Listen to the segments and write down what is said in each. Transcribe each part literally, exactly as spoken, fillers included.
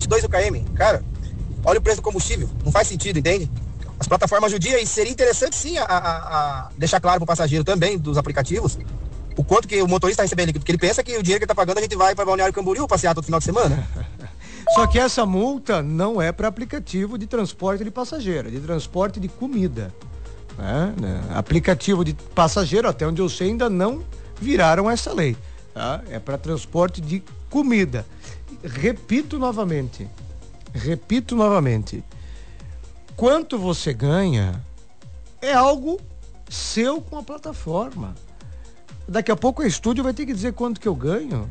dois o km. Cara, olha o preço do combustível. Não faz sentido, entende? As plataformas judiam e seria interessante sim a, a, a deixar claro para o passageiro também dos aplicativos o quanto que o motorista está recebendo líquido, porque ele pensa que o dinheiro que ele está pagando a gente vai para Balneário Camboriú passear todo final de semana. Só que essa multa não é para aplicativo de transporte de passageiro, é de transporte de comida. Né? Aplicativo de passageiro, até onde eu sei, ainda não viraram essa lei. Tá? É para transporte de comida. Repito novamente, repito novamente, quanto você ganha é algo seu com a plataforma. Daqui a pouco o estúdio vai ter que dizer quanto que eu ganho.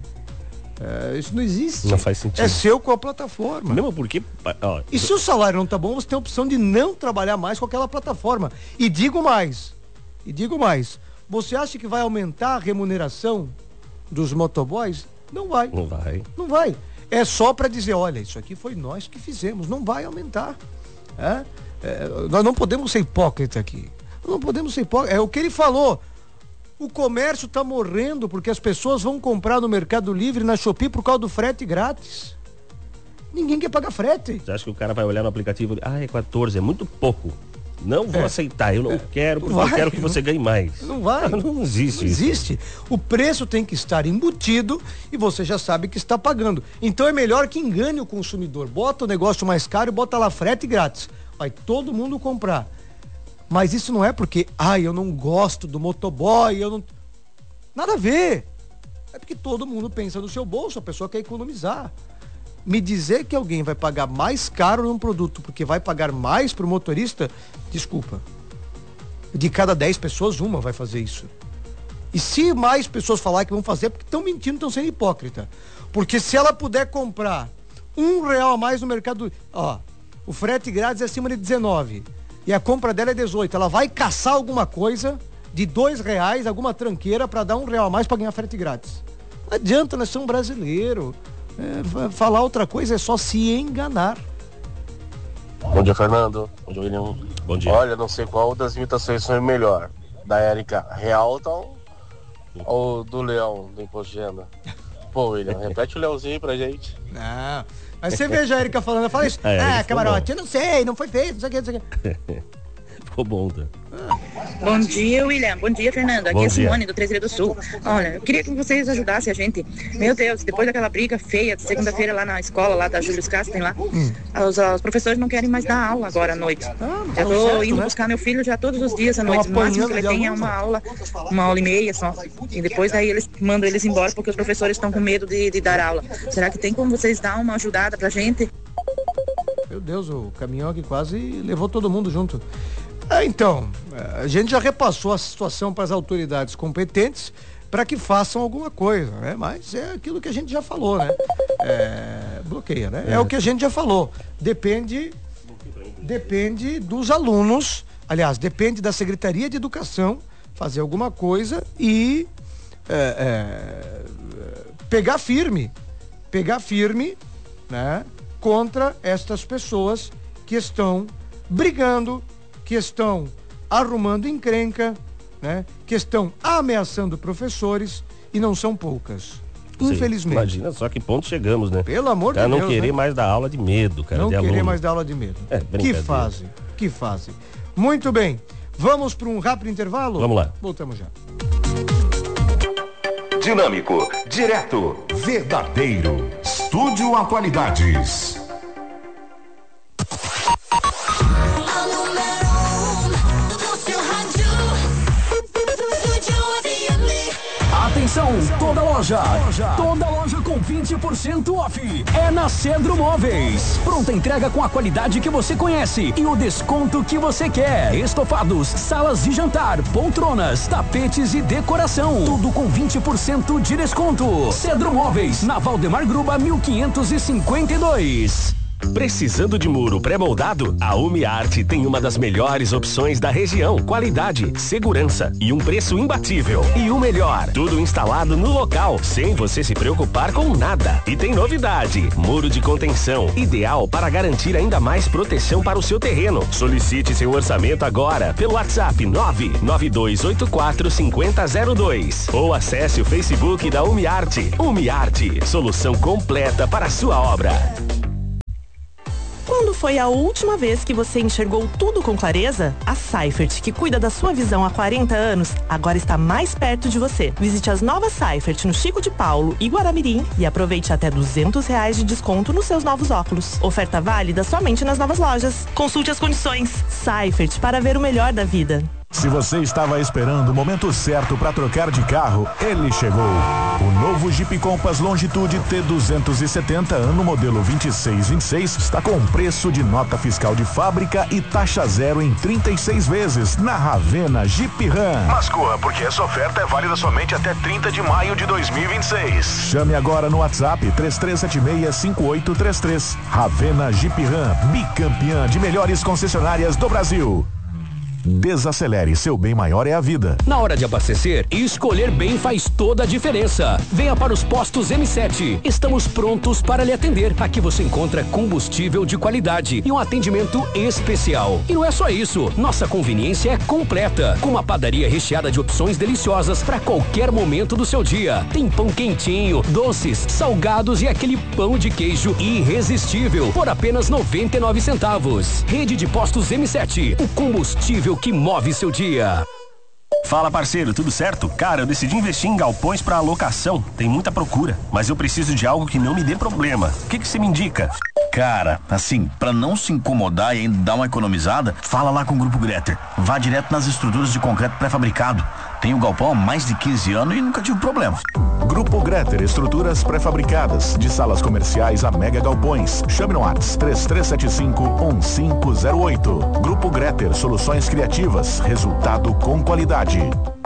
É, isso não existe. Não faz sentido. É seu com a plataforma. Mesmo porque... Ó, e se o salário não tá bom, você tem a opção de não trabalhar mais com aquela plataforma. E digo mais, e digo mais, você acha que vai aumentar a remuneração dos motoboys? Não vai. Não vai. Não vai. É só para dizer, olha, isso aqui foi nós que fizemos. Não vai aumentar. É? É, nós não podemos ser hipócritas aqui. Não podemos ser hipócritas. É o que ele falou. O comércio está morrendo porque as pessoas vão comprar no Mercado Livre, na Shopee, por causa do frete grátis. Ninguém quer pagar frete. Você acha que o cara vai olhar no aplicativo e ah, é quatorze, é muito pouco. Não vou é. aceitar, eu não é. quero, porque vai, eu quero que você ganhe mais. Não vai. Não existe não isso. existe. O preço tem que estar embutido e você já sabe que está pagando. Então é melhor que engane o consumidor. Bota o negócio mais caro e bota lá frete grátis. Vai todo mundo comprar. Mas isso não é porque, ai, ah, eu não gosto do motoboy, eu não... Nada a ver. É porque todo mundo pensa no seu bolso, a pessoa quer economizar. Me dizer que alguém vai pagar mais caro num produto porque vai pagar mais pro motorista, desculpa. De cada dez pessoas, uma vai fazer isso. E se mais pessoas falar que vão fazer, é porque estão mentindo, estão sendo hipócrita. Porque se ela puder comprar um real a mais no mercado, ó, o frete grátis é acima de dezenove. E a compra dela é dezoito. Ela vai caçar alguma coisa de dois reais, alguma tranqueira para dar um real a mais para ganhar frete grátis. Não adianta, nós somos brasileiros. É, falar outra coisa é só se enganar. Bom dia, Fernando. Bom dia, William. Bom dia. Olha, não sei qual das imitações foi melhor. Da Érica Realton ou do Leão, do Imposto de Renda? Pô, William, repete o Leãozinho aí pra gente. Não. Mas você veja a Érica falando, fala isso. É, ah, camarote, eu não sei, não foi feito, não sei o que, não sei o que. Ficou bom, tá? Bom dia, William. Bom dia, Fernando. Aqui Bom é Simone, dia. do Três Ilhas do Sul. Olha, eu queria que vocês ajudassem a gente. Meu Deus, depois daquela briga feia, segunda-feira lá na escola, lá da Júlio Casten lá, hum. os, os professores não querem mais dar aula agora à noite. Ah, já tô certo, indo né? buscar meu filho já todos os dias à noite. O máximo que ele tem é uma aula, uma aula e meia só. E depois daí eles mandam eles embora porque os professores estão com medo de, de dar aula. Será que tem como vocês dar uma ajudada pra gente? Meu Deus, o caminhão aqui quase levou todo mundo junto. Ah, então, a gente já repassou a situação para as autoridades competentes para que façam alguma coisa, né? Mas é aquilo que a gente já falou, né? É, bloqueia, né? É. é o que a gente já falou. Depende, depende dos alunos, aliás, depende da Secretaria de Educação fazer alguma coisa e é, é, pegar firme, pegar firme, né? Contra estas pessoas que estão brigando, que estão arrumando encrenca, né? Que estão ameaçando professores e não são poucas. Sim, infelizmente. Imagina só que ponto chegamos, né? Pelo amor de Deus. Cara, não querer né? mais dar aula de medo, cara. Não de querer aluno. mais dar aula de medo. É, que fase, que fase. Muito bem. Vamos para um rápido intervalo? Vamos lá. Voltamos já. Dinâmico, direto, verdadeiro. Estúdio Atualidades. Atenção, toda loja, toda loja com vinte por cento off. É na Cedro Móveis. Pronta entrega com a qualidade que você conhece e o desconto que você quer. Estofados, salas de jantar, poltronas, tapetes e decoração. Tudo com vinte por cento de desconto. Cedro Móveis, na Valdemar Gruba mil quinhentos e cinquenta e dois. Precisando de muro pré-moldado? A UmiArt tem uma das melhores opções da região. Qualidade, segurança e um preço imbatível. E o melhor, tudo instalado no local, sem você se preocupar com nada. E tem novidade, muro de contenção, ideal para garantir ainda mais proteção para o seu terreno. Solicite seu orçamento agora pelo WhatsApp nove nove dois oito quatro cinco zero zero dois ou acesse o Facebook da UmiArt. UmiArt, solução completa para a sua obra. foi a última vez que você enxergou tudo com clareza? A Seifert, que cuida da sua visão há quarenta anos, agora está mais perto de você. Visite as novas Seifert no Chico de Paulo e Guaramirim e aproveite até duzentos reais de desconto nos seus novos óculos. Oferta válida somente nas novas lojas. Consulte as condições. Seifert, para ver o melhor da vida. Se você estava esperando o momento certo para trocar de carro, ele chegou. O novo Jeep Compass Longitude T duzentos e setenta ano modelo vinte e seis vinte e seis está com preço de nota fiscal de fábrica e taxa zero em trinta e seis vezes na Ravena Jeep Ram. Mas corra, porque essa oferta é válida somente até trinta de maio de dois mil e vinte e seis. Chame agora no WhatsApp três três sete seis, cinco oito três três. Ravena Jeep Ram, bicampeã de melhores concessionárias do Brasil. Desacelere, seu bem maior é a vida. Na hora de abastecer, escolher bem faz toda a diferença. Venha para os postos M sete. Estamos prontos para lhe atender. Aqui você encontra combustível de qualidade e um atendimento especial. E não é só isso, nossa conveniência é completa, com uma padaria recheada de opções deliciosas para qualquer momento do seu dia. Tem pão quentinho, doces, salgados e aquele pão de queijo irresistível por apenas noventa e nove centavos. Rede de postos M sete, o combustível que move seu dia. Fala, parceiro, tudo certo? Cara, eu decidi investir em galpões para alocação. Tem muita procura, mas eu preciso de algo que não me dê problema. O que que você me indica? Cara, assim, pra não se incomodar e ainda dar uma economizada, fala lá com o Grupo Greter. Vá direto nas estruturas de concreto pré-fabricado. Tenho galpão há mais de quinze anos e nunca tive problema. Grupo Greter, estruturas pré-fabricadas, de salas comerciais a mega galpões. Chame no WhatsApp três três sete cinco, um cinco zero oito. Grupo Greter, soluções criativas, resultado com qualidade.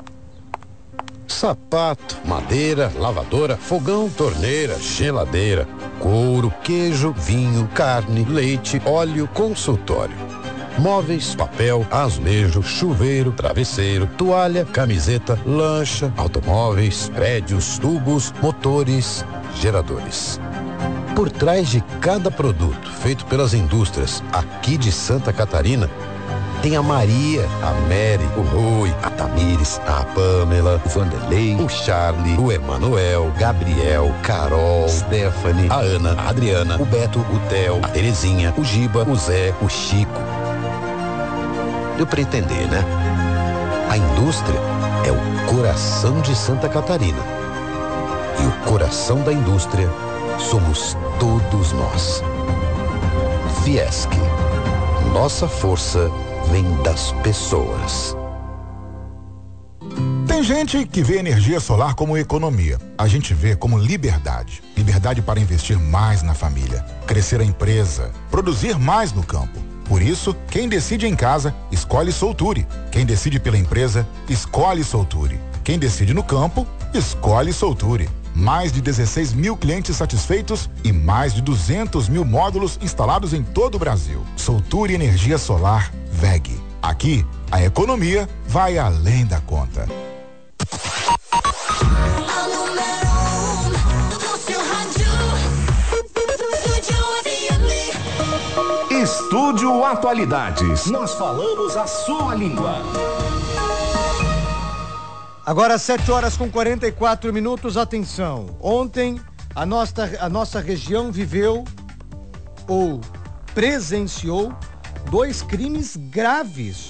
Sapato, madeira, lavadora, fogão, torneira, geladeira, couro, queijo, vinho, carne, leite, óleo, consultório. Móveis, papel, azulejo, chuveiro, travesseiro, toalha, camiseta, lancha, automóveis, prédios, tubos, motores, geradores. Por trás de cada produto feito pelas indústrias aqui de Santa Catarina, tem a Maria, a Mary, o Rui, a Tamires, a Pamela, o Vanderlei, o Charlie, o Emanuel, Gabriel, Carol, Stephanie, a Ana, a Adriana, o Beto, o Theo, a Terezinha, o Giba, o Zé, o Chico. Deu pra entender, né? A indústria é o coração de Santa Catarina. E o coração da indústria somos todos nós. Fiesc. Nossa força vem das pessoas. Tem gente que vê energia solar como economia. A gente vê como liberdade. Liberdade para investir mais na família, crescer a empresa, produzir mais no campo. Por isso, quem decide em casa, escolhe Solture. Quem decide pela empresa, escolhe Solture. Quem decide no campo, escolhe Solture. Mais de dezesseis mil clientes satisfeitos e mais de duzentos mil módulos instalados em todo o Brasil. Solture Energia Solar V E G. Aqui, a economia vai além da conta. Estúdio Atualidades. Nós falamos a sua língua. Agora sete horas com quarenta e quatro minutos, atenção. Ontem a nossa, a nossa região viveu ou presenciou dois crimes graves.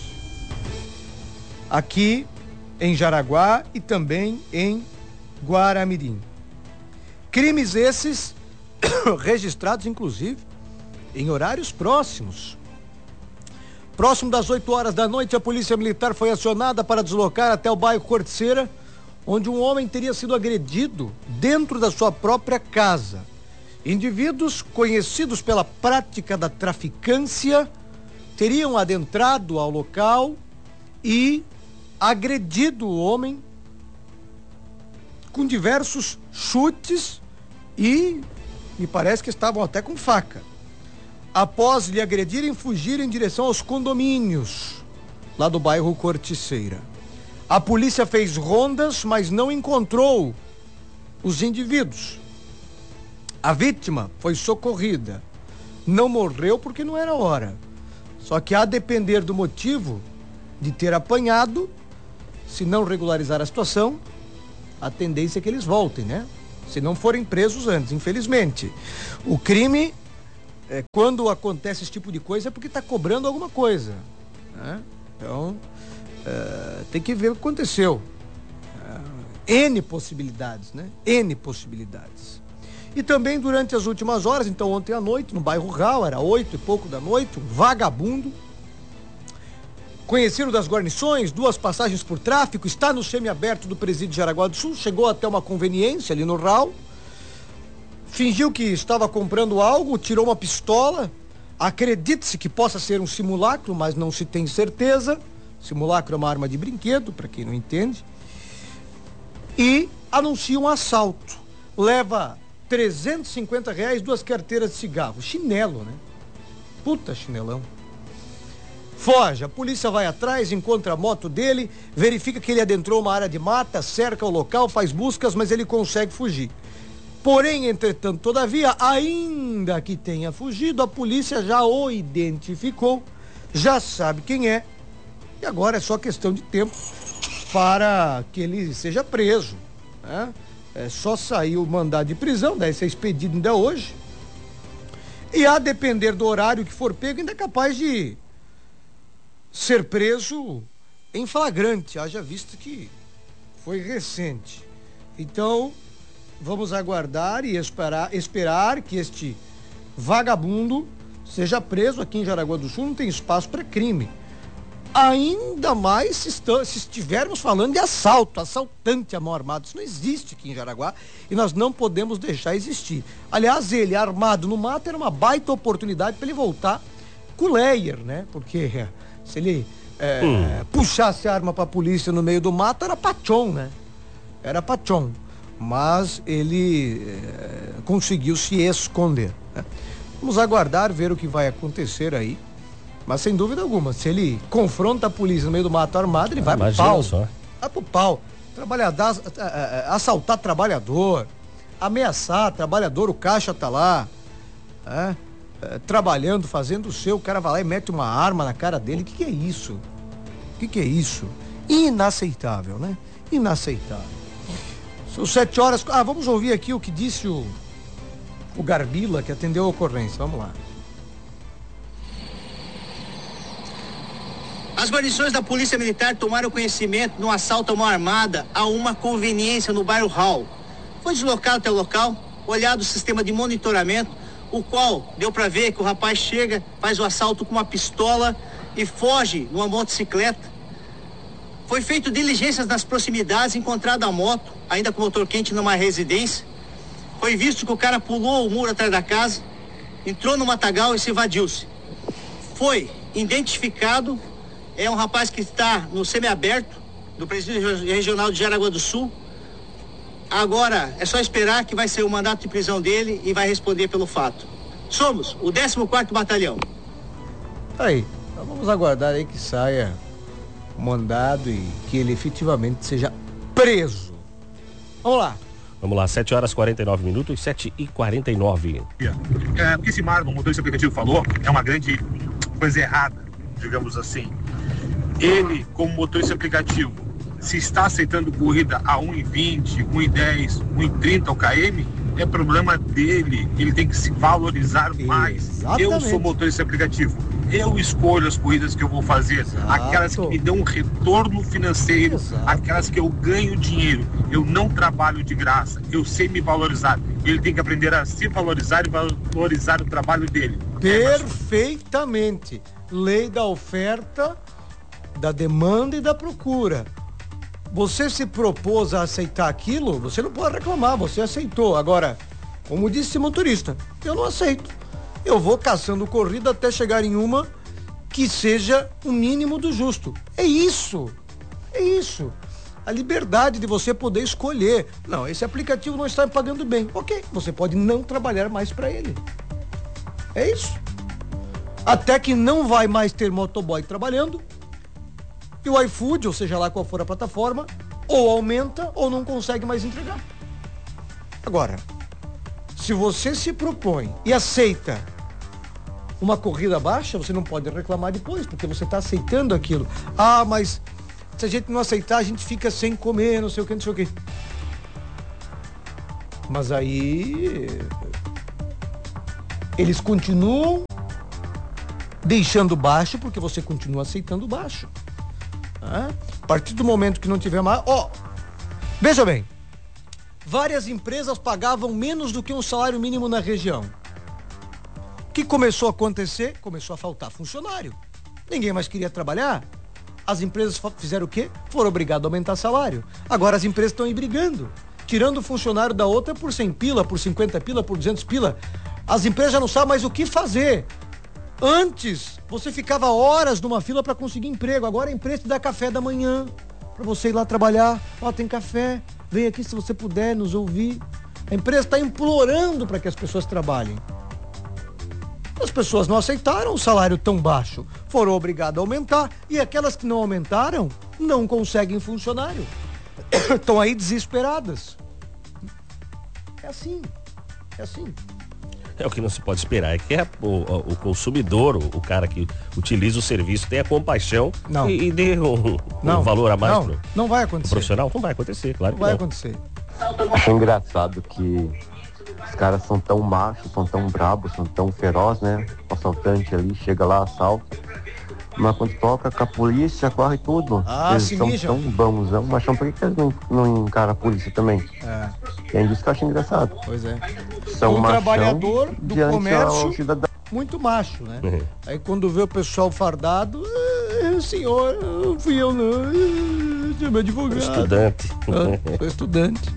Aqui em Jaraguá e também em Guaramirim. Crimes esses registrados inclusive em horários próximos. Próximo das oito horas da noite, a Polícia Militar foi acionada para deslocar até o bairro Corticeira, onde um homem teria sido agredido dentro da sua própria casa. Indivíduos conhecidos pela prática da traficância teriam adentrado ao local e agredido o homem com diversos chutes e me parece que estavam até com faca. Após lhe agredirem, fugiram em direção aos condomínios lá do bairro Corticeira. A polícia fez rondas, mas não encontrou os indivíduos. A vítima foi socorrida. Não morreu porque não era hora. Só que a depender do motivo de ter apanhado, se não regularizar a situação, a tendência é que eles voltem, né? Se não forem presos antes, infelizmente. O crime é, quando acontece esse tipo de coisa é porque está cobrando alguma coisa, né? Então, é, tem que ver o que aconteceu. É, N possibilidades, né? N possibilidades. E também durante as últimas horas, então ontem à noite, no bairro Real, era oito e pouco da noite, um vagabundo, conhecido das guarnições, duas passagens por tráfico, está no semiaberto do presídio de Jaraguá do Sul, chegou até uma conveniência ali no Real, fingiu que estava comprando algo, tirou uma pistola, acredite-se que possa ser um simulacro, mas não se tem certeza, simulacro é uma arma de brinquedo, para quem não entende, e anuncia um assalto, leva trezentos e cinquenta reais, duas carteiras de cigarro, chinelo, né? Puta chinelão. Foge, a polícia vai atrás, encontra a moto dele, verifica que ele adentrou uma área de mata, cerca o local, faz buscas, mas ele consegue fugir. Porém, entretanto, todavia, ainda que tenha fugido, a polícia já o identificou, já sabe quem é, e agora é só questão de tempo para que ele seja preso, né? É só sair o mandado de prisão, deve ser expedido ainda hoje, e a depender do horário que for pego, ainda é capaz de ser preso em flagrante, haja visto que foi recente. Então, vamos aguardar e esperar, esperar que este vagabundo seja preso aqui em Jaraguá do Sul, não tem espaço para crime. Ainda mais se, está, se estivermos falando de assalto, assaltante à mão armada. Isso não existe aqui em Jaraguá e nós não podemos deixar existir. Aliás, ele armado no mato era uma baita oportunidade para ele voltar com o Leyer, né? Porque se ele é, hum. puxasse a arma para a polícia no meio do mato, era pachon, né? Era pachon. Mas ele é, conseguiu se esconder, né? Vamos aguardar, ver o que vai acontecer aí. Mas sem dúvida alguma, se ele confronta a polícia no meio do mato armado, ele ah, vai pro pau. Só. Vai pro pau. Trabalhador, assaltar trabalhador, ameaçar trabalhador, o caixa tá lá, é, é, trabalhando, fazendo o seu, o cara vai lá e mete uma arma na cara dele. O que, que é isso? O que, que é isso? Inaceitável, né? Inaceitável. São sete horas. Ah, vamos ouvir aqui o que disse o, o Garbila, que atendeu a ocorrência. Vamos lá. As guarnições da Polícia Militar tomaram conhecimento no assalto à mão armada a uma conveniência no bairro Hall. Foi deslocado até o local, olhado o sistema de monitoramento, o qual deu para ver que o rapaz chega, faz o assalto com uma pistola e foge numa motocicleta. Foi feito diligências nas proximidades, encontrada a moto, ainda com motor quente numa residência. Foi visto que o cara pulou o muro atrás da casa, entrou no matagal e se evadiu-se. Foi identificado. É um rapaz que está no semiaberto do presídio regional de Jaraguá do Sul. Agora é só esperar que vai ser o mandato de prisão dele e vai responder pelo fato. Somos o décimo quarto Batalhão. Aí, então vamos aguardar aí que saia o mandado e que ele efetivamente seja preso. Vamos lá. Vamos lá, sete horas e quarenta e nove minutos, sete e quarenta e nove. É, o que esse Marlon, o motorista aplicativo, falou é uma grande coisa errada, digamos assim. Ele, como motorista aplicativo, se está aceitando corrida a um e vinte, um e dez, um e trinta o quilômetro, é problema dele. Ele tem que se valorizar mais. Exatamente. Eu sou motorista aplicativo. Eu escolho as corridas que eu vou fazer. Exato. Aquelas que me dão um retorno financeiro. Exato. Aquelas que eu ganho dinheiro. Eu não trabalho de graça. Eu sei me valorizar. Ele tem que aprender a se valorizar e valorizar o trabalho dele. Perfeitamente. Lei da oferta, da demanda e da procura. Você se propôs a aceitar aquilo, você não pode reclamar, você aceitou. Agora, como disse o motorista, eu não aceito. Eu vou caçando corrida até chegar em uma que seja o mínimo do justo. É isso, é isso. A liberdade de você poder escolher. Não, esse aplicativo não está me pagando bem. Ok, você pode não trabalhar mais para ele. É isso. Até que não vai mais ter motoboy trabalhando. E o iFood, ou seja lá qual for a plataforma, ou aumenta ou não consegue mais entregar. Agora, se você se propõe e aceita uma corrida baixa, você não pode reclamar depois, porque você está aceitando aquilo. Ah, mas se a gente não aceitar, a gente fica sem comer, não sei o que, não sei o que. Mas aí Eles continuam deixando baixo porque você continua aceitando baixo. Ah, a partir do momento que não tiver mais... Ó, oh, veja bem, várias empresas pagavam menos do que um salário mínimo na região. O que começou a acontecer? Começou a faltar funcionário. Ninguém mais queria trabalhar. As empresas fizeram o quê? Foram obrigadas a aumentar salário. Agora as empresas estão aí brigando, tirando o funcionário da outra por cem pila, por cinquenta pila, por duzentos pila. As empresas já não sabem mais o que fazer. Antes, você ficava horas numa fila para conseguir emprego. Agora a empresa te dá café da manhã para você ir lá trabalhar. Ó, tem café, vem aqui se você puder nos ouvir. A empresa está implorando para que as pessoas trabalhem. As pessoas não aceitaram o salário tão baixo, foram obrigadas a aumentar, e aquelas que não aumentaram não conseguem funcionário. Estão aí desesperadas. É assim, é assim. É o que não se pode esperar, é que é o, o consumidor, o, o cara que utiliza o serviço, tenha compaixão não. e, e dê um, não. um valor a mais não. pro, não vai acontecer. pro profissional. Não vai acontecer, claro não que vai não. acontecer. Acho engraçado que os caras são tão machos, são tão brabos, são tão ferozes, né? O assaltante ali chega lá, assalta. Mas quando toca com a polícia, corre tudo. Ah, eles se são mijam. tão bonzão, mas por que, que eles não, não encaram a polícia também? É. E é isso que eu acho engraçado. Pois é. São um machão trabalhador do diante comércio ao cidadão. muito macho, né? Uhum. Aí quando vê o pessoal fardado, ah, senhor, não fui eu não, ah, sou meu advogado. Estudante. Ah, sou estudante.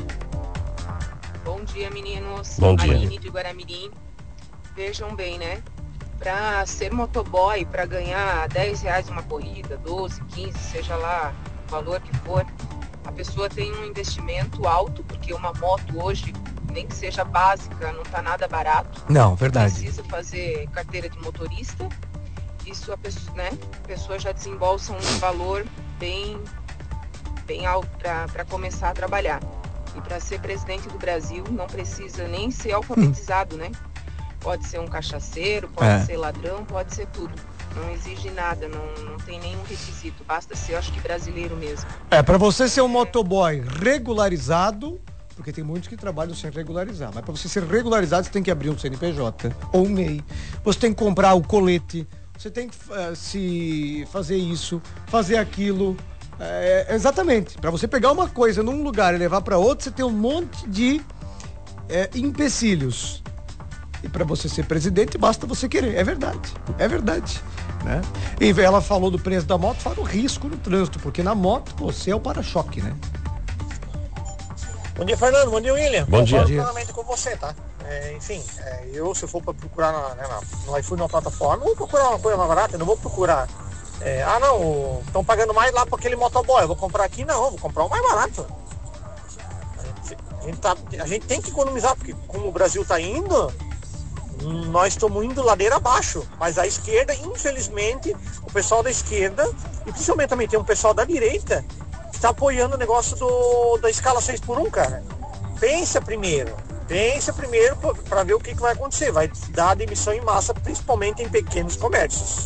Bom dia, meninos. Bom dia. Aline de Guaramirim. Vejam bem, né? Para ser motoboy, para ganhar dez reais uma corrida, doze, quinze, seja lá o valor que for, a pessoa tem um investimento alto, porque uma moto hoje, nem que seja básica, não está nada barato. Não, verdade. Precisa fazer carteira de motorista. Isso a pessoa, né? A pessoa já desembolsa um valor bem, bem alto para começar a trabalhar. E para ser presidente do Brasil não precisa nem ser alfabetizado, hum. né? Pode ser um cachaceiro, pode É. ser ladrão, pode ser tudo. Não exige nada, não, não tem nenhum requisito. Basta ser, eu acho que brasileiro mesmo. É, pra você ser um motoboy regularizado, porque tem muitos que trabalham sem regularizar, mas pra você ser regularizado, você tem que abrir um C N P J ou um M E I. Você tem que comprar o colete, você tem que uh, se fazer isso, fazer aquilo. É, exatamente. Pra você pegar uma coisa num lugar e levar pra outro, você tem um monte de é, empecilhos. E para você ser presidente, basta você querer. É verdade. É verdade. Né? E ela falou do preço da moto, fala o risco no trânsito, porque na moto você é o para-choque, né? Bom dia, Fernando. Bom dia, William. Bom dia. Totalmente com você, tá? É, enfim, é, eu se eu for para procurar na, né, na, no iFood, numa plataforma, eu vou procurar uma coisa mais barata, eu não vou procurar. É, ah, não, estão pagando mais lá para aquele motoboy, eu vou comprar aqui, não, eu vou comprar o mais barato. A gente, a gente, tá, a gente tem que economizar, porque como o Brasil tá indo, nós estamos indo ladeira abaixo, mas a esquerda, infelizmente, o pessoal da esquerda, e principalmente também tem um pessoal da direita, que está apoiando o negócio do, da escala seis por um, cara. Pensa primeiro, pensa primeiro para ver o que, que vai acontecer. Vai dar demissão em massa, principalmente em pequenos comércios.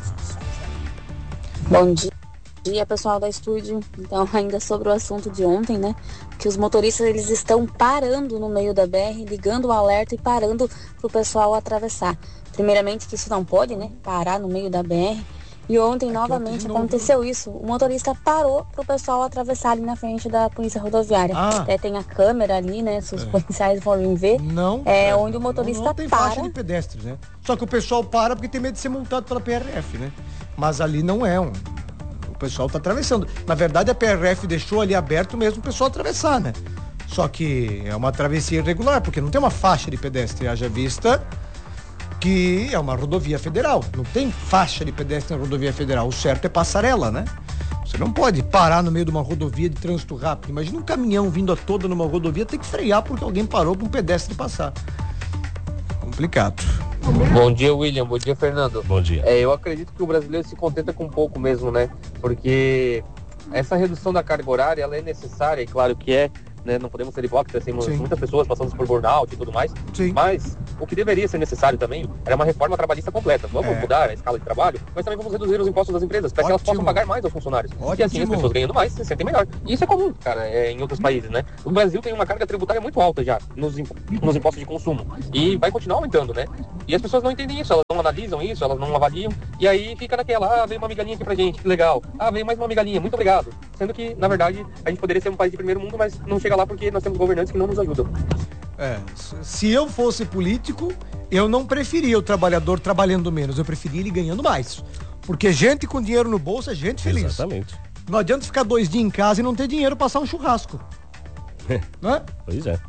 Bom dia, pessoal da estúdio. Então, ainda sobre o assunto de ontem, né? Que os motoristas, eles estão parando no meio da B R, ligando o alerta e parando pro pessoal atravessar. Primeiramente que isso não pode, né? Parar no meio da B R. E ontem, novamente, aconteceu isso. O motorista parou pro pessoal atravessar ali na frente da polícia rodoviária. Ah. Até tem a câmera ali, né? Se os É. policiais forem ver. Não. É onde o motorista não, não tem para. faixa de pedestres, né? Só que o pessoal para porque tem medo de ser multado pela P R F, né? Mas ali não é um... O pessoal tá atravessando. Na verdade, a P R F deixou ali aberto mesmo o pessoal atravessar, né? Só que é uma travessia irregular, porque não tem uma faixa de pedestre, haja vista que é uma rodovia federal. Não tem faixa de pedestre na rodovia federal. O certo é passarela, né? Você não pode parar no meio de uma rodovia de trânsito rápido. Imagina um caminhão vindo a toda numa rodovia, tem que frear porque alguém parou para um pedestre passar. Complicado. Bom dia, William. Bom dia, Fernando. Bom dia. É, eu acredito que o brasileiro se contenta com pouco mesmo, né? Porque essa redução da carga horária, ela é necessária, e claro que é, né? Não podemos ser hipócritas, temos Sim. muitas pessoas passando por burnout e tudo mais. Sim. Mas o que deveria ser necessário também era uma reforma trabalhista completa. Vamos É. mudar a escala de trabalho, mas também vamos reduzir os impostos das empresas, para que elas possam pagar mais aos funcionários. E assim as pessoas ganhando mais se sentem melhor. E isso é comum, cara, é, em outros países, né? O Brasil tem uma carga tributária muito alta já nos, imp nos impostos de consumo. E vai continuar aumentando, né? E as pessoas não entendem isso, elas não analisam isso, elas não avaliam. E aí fica naquela, ah, veio uma migalhinha aqui pra gente, que legal. Ah, veio mais uma migalhinha, muito obrigado. Sendo que, na verdade, a gente poderia ser um país de primeiro mundo, mas não chega lá porque nós temos governantes que não nos ajudam. É, se eu fosse político, eu não preferia o trabalhador trabalhando menos, eu preferia ele ganhando mais. Porque gente com dinheiro no bolso é gente feliz. Exatamente. Não adianta ficar dois dias em casa e não ter dinheiro pra passar um churrasco. Não é? Pois é.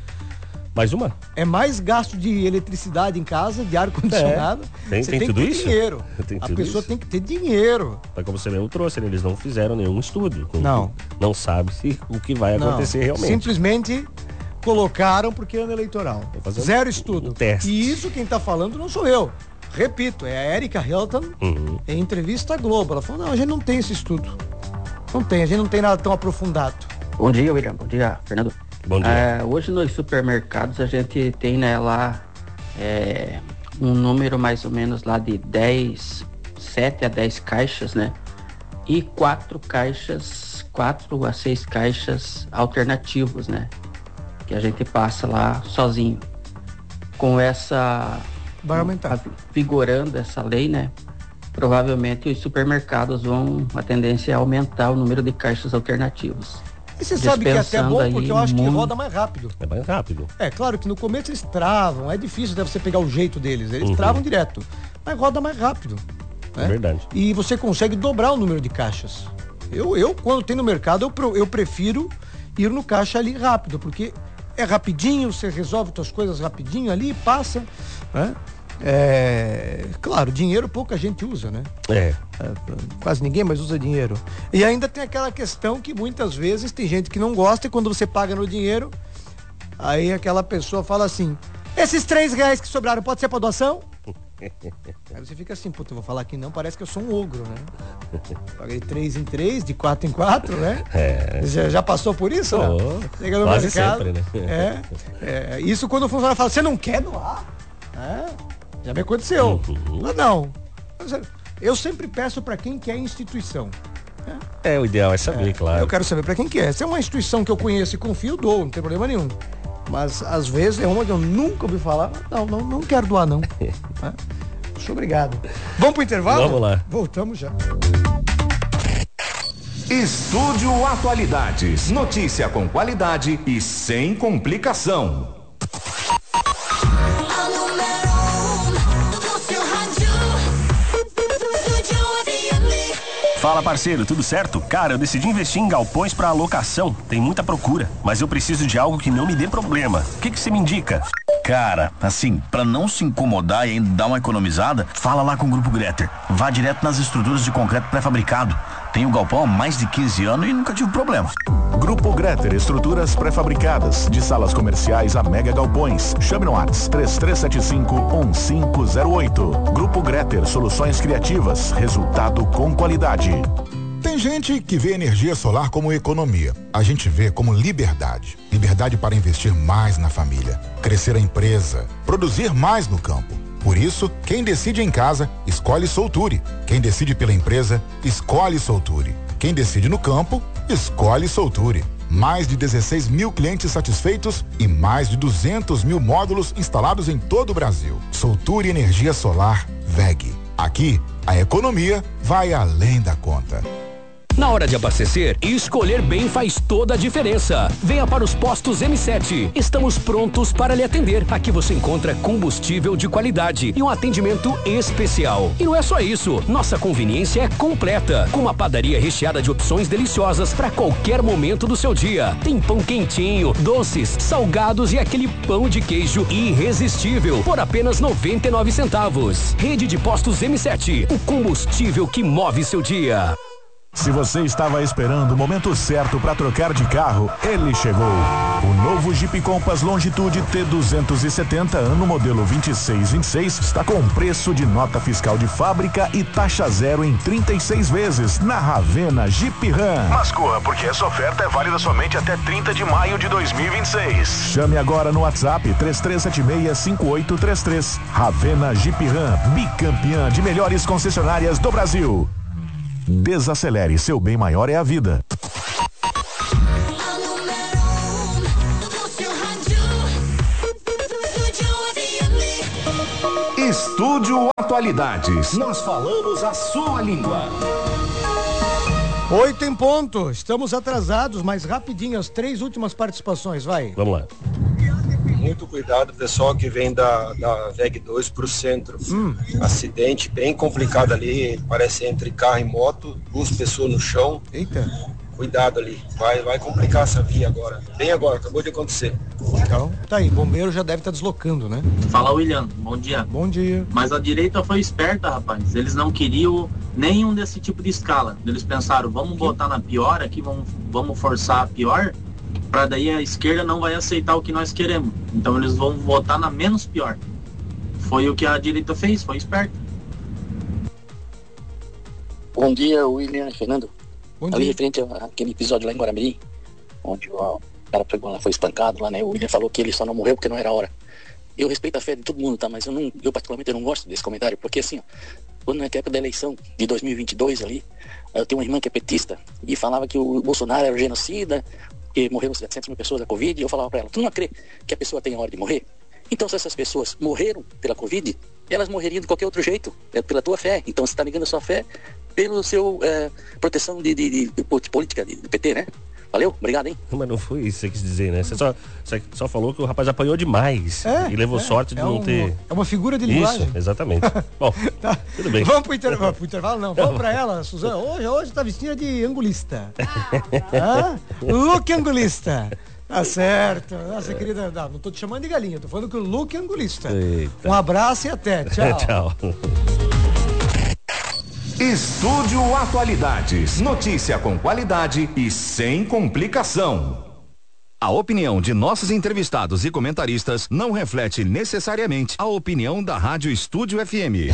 Mais uma? É mais gasto de eletricidade em casa, de ar-condicionado. É. Tem, Você tem, tem tudo que ter isso? dinheiro. Tem A tudo pessoa isso? tem que ter dinheiro. Mas como você mesmo trouxe, né, eles não fizeram nenhum estudo. Não. Não sabe se o que vai Não, acontecer realmente. Simplesmente colocaram porque é ano eleitoral. fazer um- Zero estudo. um teste. E isso quem tá falando não sou eu. Repito, é a Erika Hilton Uhum. em entrevista à Globo. Ela falou, não, a gente não tem esse estudo. Não tem, a gente não tem nada tão aprofundado. Bom dia, William. Bom dia, Fernando. Bom dia. É, hoje nos supermercados a gente tem, né, lá é, um número mais ou menos lá de dez, sete a dez caixas, né? E quatro caixas, quatro a seis caixas alternativos, né? Que a gente passa lá sozinho. Com essa... Vai aumentar. Vigorando essa lei, né? Provavelmente os supermercados vão, a tendência é aumentar o número de caixas alternativos. E você sabe que é até bom, porque eu acho que muito... roda mais rápido. É mais rápido. É, claro que no começo eles travam, é difícil até você pegar o jeito deles, eles Uhum. travam direto, mas roda mais rápido. Né? É verdade. E você consegue dobrar o número de caixas. Eu, eu quando tem no mercado, eu, pro- eu prefiro ir no caixa ali rápido, porque é rapidinho, você resolve suas coisas rapidinho ali, passa, né? É, claro, dinheiro pouca gente usa, né? É. É, quase ninguém mais usa dinheiro. E ainda tem aquela questão que muitas vezes tem gente que não gosta e quando você paga no dinheiro, aí aquela pessoa fala assim, esses três reais que sobraram pode ser pra doação? Aí você fica assim, puta, eu vou falar que não, parece que eu sou um ogro, né? Paguei três em três, de quatro em quatro, né? É. Já, já passou por isso? Oh, Não? Chega no quase mercado, sempre, né? É, é, isso quando o funcionário fala, você não quer doar? É, já me aconteceu. Uhum. Mas não. Eu sempre peço para quem quer instituição. É, o ideal é saber, É, claro. Eu quero saber para quem que é. Se é uma instituição que eu conheço e confio, dou, não tem problema nenhum. Mas às vezes é uma que eu nunca ouvi falar. Não, não, não quero doar, não. É. Muito obrigado. Vamos pro intervalo? Vamos lá. Voltamos já. Estúdio Atualidades. Notícia com qualidade e sem complicação. Fala, parceiro, tudo certo? Cara, eu decidi investir em galpões para alocação. Tem muita procura, mas eu preciso de algo que não me dê problema. O que que você me indica? Cara, assim, pra não se incomodar e ainda dar uma economizada, fala lá com o Grupo Gretter. Vá direto nas estruturas de concreto pré-fabricado. Tem o galpão há mais de quinze anos e nunca tive problema. Grupo Gretter, estruturas pré-fabricadas, de salas comerciais a mega galpões. Chame no WhatsApp três três sete cinco um cinco zero oito. Grupo Gretter, soluções criativas, resultado com qualidade. Tem gente que vê energia solar como economia. A gente vê como liberdade. Liberdade para investir mais na família, crescer a empresa, produzir mais no campo. Por isso, quem decide em casa, escolhe Solture. Quem decide pela empresa, escolhe Solture. Quem decide no campo, escolhe Solture. Mais de dezesseis mil clientes satisfeitos e mais de duzentos mil módulos instalados em todo o Brasil. Solture Energia Solar V E G. Aqui, a economia vai além da conta. Na hora de abastecer, escolher bem faz toda a diferença. Venha para os postos M sete. Estamos prontos para lhe atender. Aqui você encontra combustível de qualidade e um atendimento especial. E não é só isso, nossa conveniência é completa, com uma padaria recheada de opções deliciosas para qualquer momento do seu dia. Tem pão quentinho, doces, salgados e aquele pão de queijo irresistível por apenas noventa e nove centavos. Rede de postos M sete, o combustível que move seu dia. Se você estava esperando o momento certo para trocar de carro, ele chegou. O novo Jeep Compass Longitude T duzentos e setenta ano modelo vinte e seis vinte e seis está com preço de nota fiscal de fábrica e taxa zero em trinta e seis vezes na Ravena Jeep Ram. Mas corra, porque essa oferta é válida somente até trinta de maio de dois mil e vinte e seis. Chame agora no WhatsApp três três sete seis, cinco oito três três. Ravena Jeep Ram, bicampeã de melhores concessionárias do Brasil. Desacelere, seu bem maior é a vida. Estúdio Atualidades. Nós falamos a sua língua. Oito em ponto. Estamos atrasados, mas rapidinho, as três últimas participações, vai. Vamos lá. Muito cuidado, pessoal que vem da, da V E G dois pro centro. Hum. Acidente bem complicado ali, parece entre carro e moto, duas pessoas no chão. Eita. Cuidado ali, vai, vai complicar essa via agora. Bem agora, acabou de acontecer. Então, tá aí, bombeiro já deve estar deslocando, né? Fala, William, bom dia. Bom dia. Mas a direita foi esperta, rapaz. Eles não queriam nenhum desse tipo de escala. Eles pensaram, vamos botar na pior aqui, vamos, vamos forçar a pior, para daí a esquerda não vai aceitar o que nós queremos. Então eles vão votar na menos pior. Foi o que a direita fez, foi esperta. Bom dia, William e Fernando. Bom Ali dia. referente àquele episódio lá em Guaramirim, onde o cara pegou lá, foi espancado lá, né? O William falou que ele só não morreu porque não era hora. Eu respeito a fé de todo mundo, tá? Mas eu não, eu particularmente eu não gosto desse comentário, porque assim, ó, quando na época da eleição de dois mil e vinte e dois ali, eu tenho uma irmã que é petista e falava que o Bolsonaro era genocida, que morreram setecentas mil pessoas da Covid, e eu falava pra ela, tu não crê que a pessoa tem a hora de morrer? Então se essas pessoas morreram pela Covid, elas morreriam de qualquer outro jeito, é pela tua fé. Então você está negando a sua fé pelo seu é, proteção de, de, de, de política de, de P T, né? Valeu, obrigado, hein? Mas não foi isso que você quis dizer, né? Você só, você só falou que o rapaz apanhou demais É, e levou é, sorte de é não um, ter... É uma figura de linguagem. Isso, exatamente. Bom, tá. Tudo bem. Vamos pro intervalo, pro intervalo não, vamos pra ela, Suzana. Hoje, hoje tá vestida de angulista. Ah, look angulista. Tá certo. Nossa, querida, não, não tô te chamando de galinha, tô falando que o look angulista. Eita. Um abraço e até. Tchau. Tchau. Estúdio Atualidades. Notícia com qualidade e sem complicação. A opinião de nossos entrevistados e comentaristas não reflete necessariamente a opinião da Rádio Estúdio F M.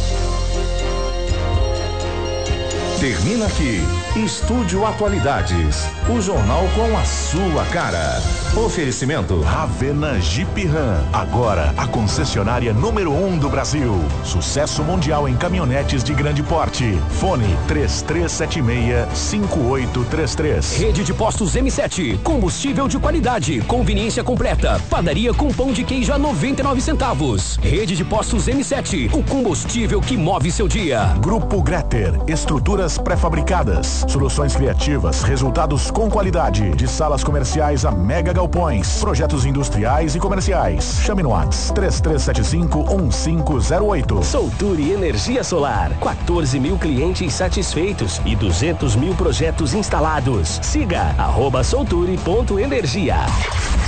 Termina aqui, Estúdio Atualidades, o jornal com a sua cara. Oferecimento Ravena Jeep Ram, agora a concessionária número um do Brasil. Sucesso mundial em caminhonetes de grande porte. Fone três três sete seis, cinco oito três três. Rede de postos M sete, combustível de qualidade, conveniência completa, padaria com pão de queijo a noventa e nove centavos. Rede de postos M sete, o combustível que move seu dia. Grupo Gretter, estruturas pré-fabricadas, soluções criativas, resultados com qualidade, de salas comerciais a mega galpões, projetos industriais e comerciais. Chame no WhatsApp três três sete cinco, um cinco zero oito. Solturi Energia Solar, quatorze mil clientes satisfeitos e duzentos mil projetos instalados. Siga arroba solturi ponto energia.